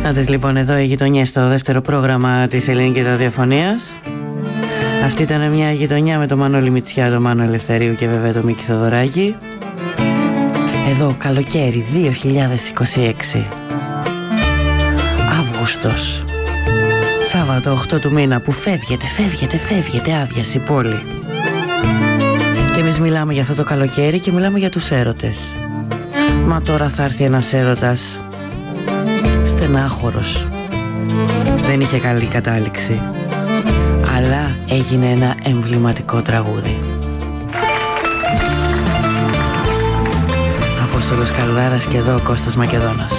Άντες λοιπόν, εδώ οι γειτονιές στο δεύτερο πρόγραμμα της ελληνικής ραδιοφωνίας. Αυτή ήταν μια γειτονιά με το Μανώλη Μητσιά, το Μάνο Ελευθερίου και βέβαια το Μίκη Θοδωράκη. Εδώ καλοκαίρι 2026, Αύγουστος, Σάββατο 8 του μήνα, που φεύγεται άδειας η πόλη. Και εμείς μιλάμε για αυτό το καλοκαίρι και μιλάμε για τους έρωτες. Μα τώρα θα έρθει ένας έρωτας στενάχωρος. Δεν είχε καλή κατάληξη, αλλά έγινε ένα εμβληματικό τραγούδι. Απόστολος Καρδάρας και εδώ ο Κώστας Μακεδόνας.